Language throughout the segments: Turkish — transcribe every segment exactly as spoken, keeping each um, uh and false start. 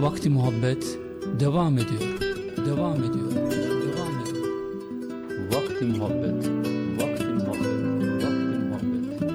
Vakti Muhabbet devam ediyor, devam ediyor, devam ediyor. Vakti Muhabbet, Vakti Muhabbet, Vakti Muhabbet.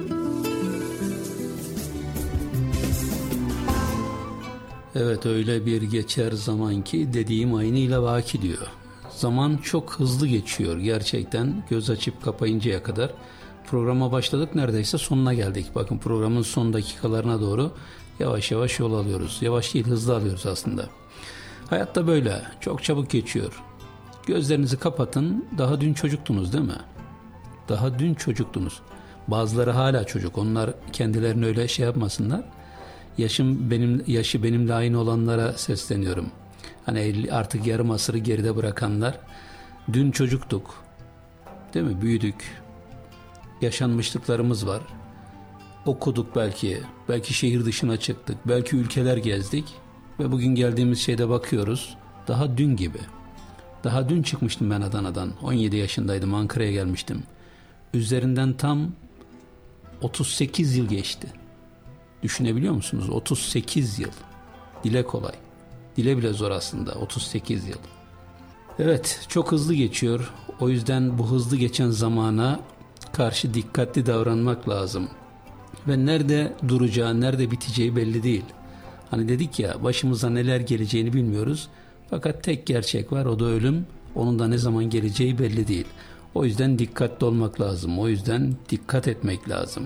Evet, öyle bir geçer zaman ki dediğim aynıyla vaki diyor. Zaman çok hızlı geçiyor gerçekten, göz açıp kapayıncaya kadar. Programa başladık, neredeyse sonuna geldik. Bakın, programın son dakikalarına doğru yavaş yavaş yol alıyoruz. Yavaş değil, hızlı alıyoruz aslında. Hayatta böyle çok çabuk geçiyor. Gözlerinizi kapatın, daha dün çocuktunuz değil mi? Daha dün çocuktunuz. Bazıları hala çocuk, onlar kendilerini öyle şey yapmasınlar. Yaşım benim, yaşı benimle aynı olanlara sesleniyorum. Hani artık yarım asırı geride bırakanlar, dün çocuktuk değil mi? Büyüdük, yaşanmışlıklarımız var, okuduk, belki belki şehir dışına çıktık, belki ülkeler gezdik ve bugün geldiğimiz şeyde bakıyoruz daha dün gibi. Daha dün çıkmıştım ben Adana'dan, on yedi yaşındaydım, Ankara'ya gelmiştim. Üzerinden tam otuz sekiz yıl geçti. Düşünebiliyor musunuz? otuz sekiz yıl. Dile kolay, dile bile zor aslında, otuz sekiz yıl. Evet, çok hızlı geçiyor. O yüzden bu hızlı geçen zamana karşı dikkatli davranmak lazım. Ve nerede duracağı, nerede biteceği belli değil. Hani dedik ya, başımıza neler geleceğini bilmiyoruz. Fakat tek gerçek var, o da ölüm. Onun da ne zaman geleceği belli değil. O yüzden dikkatli olmak lazım. O yüzden dikkat etmek lazım.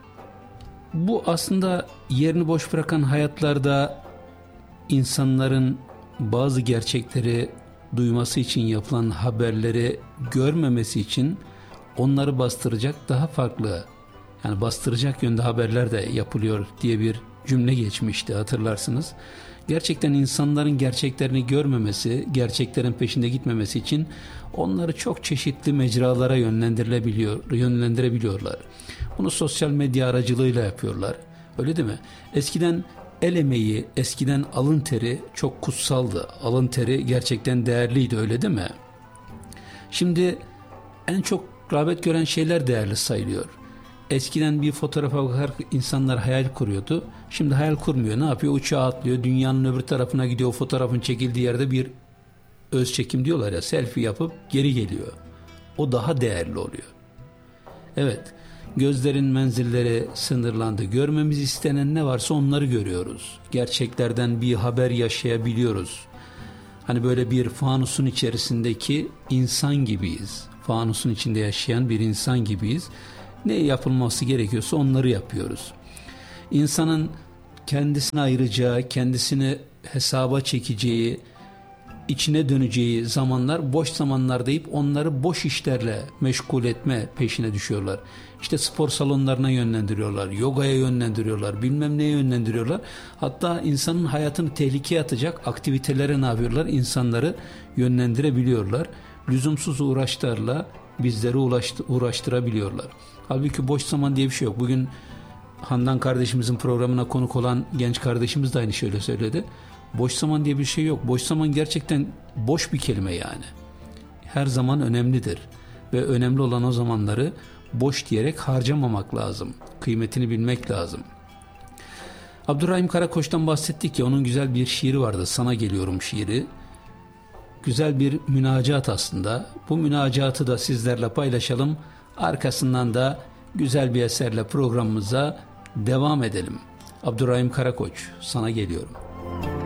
Bu aslında yerini boş bırakan hayatlarda insanların bazı gerçekleri duyması için yapılan haberleri görmemesi için onları bastıracak daha farklı, yani bastıracak yönde haberler de yapılıyor diye bir cümle geçmişti, hatırlarsınız. Gerçekten insanların gerçeklerini görmemesi, gerçeklerin peşinde gitmemesi için onları çok çeşitli mecralara yönlendirilebiliyor, yönlendirebiliyorlar. Bunu sosyal medya aracılığıyla yapıyorlar. Öyle değil mi? Eskiden el emeği, eskiden alın teri çok kutsaldı. Alın teri gerçekten değerliydi, öyle değil mi? Şimdi en çok rağbet gören şeyler değerli sayılıyor. Eskiden bir fotoğrafa bakar insanlar hayal kuruyordu. Şimdi hayal kurmuyor. Ne yapıyor? Uçağa atlıyor. Dünyanın öbür tarafına gidiyor. O fotoğrafın çekildiği yerde bir öz çekim diyorlar ya, selfie yapıp geri geliyor. O daha değerli oluyor. Evet, gözlerin menzilleri sınırlandı. Görmemiz istenen ne varsa onları görüyoruz. Gerçeklerden bir haber yaşayabiliyoruz. Hani böyle bir fanusun içerisindeki insan gibiyiz. Fanusun içinde yaşayan bir insan gibiyiz. Ne yapılması gerekiyorsa onları yapıyoruz. İnsanın kendisine ayıracağı, kendisini hesaba çekeceği, içine döneceği zamanlar boş zamanlar deyip onları boş işlerle meşgul etme peşine düşüyorlar. İşte spor salonlarına yönlendiriyorlar, yogaya yönlendiriyorlar, bilmem neye yönlendiriyorlar. Hatta insanın hayatını tehlikeye atacak aktivitelere ne yapıyorlar? İnsanları yönlendirebiliyorlar. Lüzumsuz uğraşlarla bizleri uğraştırabiliyorlar. Halbuki boş zaman diye bir şey yok. Bugün Handan kardeşimizin programına konuk olan genç kardeşimiz de aynı şöyle söyledi. Boş zaman diye bir şey yok. Boş zaman gerçekten boş bir kelime yani. Her zaman önemlidir. Ve önemli olan o zamanları boş diyerek harcamamak lazım. Kıymetini bilmek lazım. Abdurrahim Karakoç'tan bahsettik ya, onun güzel bir şiiri vardı. Sana geliyorum şiiri. Güzel bir münacat aslında. Bu münacatı da sizlerle paylaşalım. Arkasından da güzel bir eserle programımıza devam edelim. Abdurrahim Karakoç, sana geliyorum.